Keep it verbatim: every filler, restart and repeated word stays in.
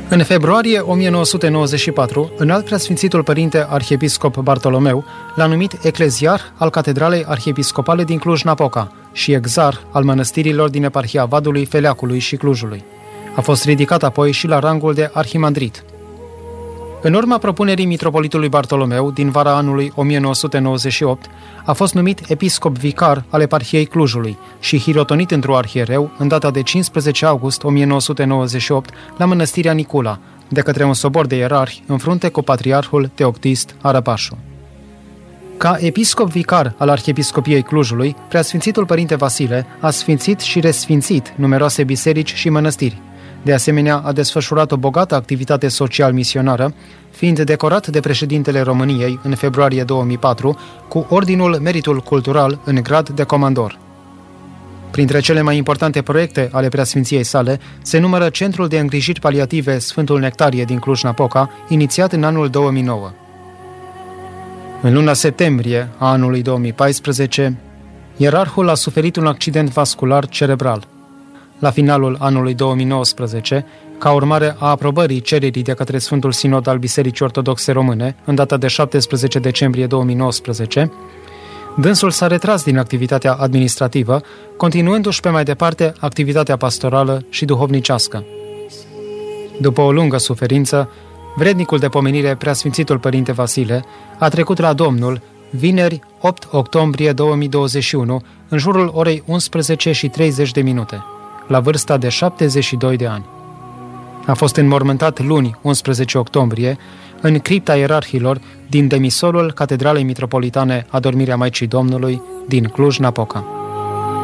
În februarie o mie nouă sute nouăzeci și patru, Înalt Preasfințitul Părinte Arhiepiscop Bartolomeu l-a numit ecleziar al Catedralei Arhiepiscopale din Cluj-Napoca și exar al mănăstirilor din eparhia Vadului, Feleacului și Clujului. A fost ridicat apoi și la rangul de arhimandrit. În urma propunerii mitropolitului Bartolomeu din vara anului o mie nouă sute nouăzeci și opt, a fost numit episcop vicar al eparhiei Clujului și hirotonit într-o arhiereu în data de cincisprezece august o mie nouă sute nouăzeci și opt la mănăstirea Nicula, de către un sobor de ierarhi în frunte cu patriarhul Teoctist Arăpașu. Ca episcop vicar al Arhiepiscopiei Clujului, Preasfințitul Părinte Vasile a sfințit și resfințit numeroase biserici și mănăstiri. De asemenea, a desfășurat o bogată activitate social-misionară, fiind decorat de președintele României în februarie două mii patru cu Ordinul Meritul Cultural în grad de comandor. Printre cele mai importante proiecte ale preasfinției sale se numără Centrul de Îngrijiri Paliative Sfântul Nectarie din Cluj-Napoca, inițiat în anul două mii nouă. În luna septembrie a anului două mii paisprezece, ierarhul a suferit un accident vascular cerebral. La finalul anului două mii nouăsprezece, ca urmare a aprobării cererii de către Sfântul Sinod al Bisericii Ortodoxe Române, în data de șaptesprezece decembrie două mii nouăsprezece, dânsul s-a retras din activitatea administrativă, continuându-și pe mai departe activitatea pastorală și duhovnicească. După o lungă suferință, vrednicul de pomenire Preasfințitul Părinte Vasile a trecut la Domnul vineri opt octombrie două mii douăzeci și unu, în jurul orei unsprezece și treizeci de minute, la vârsta de șaptezeci și doi de ani. A fost înmormântat luni, unsprezece octombrie, în cripta ierarhilor din demisolul Catedralei Mitropolitane Adormirea Maicii Domnului din Cluj-Napoca.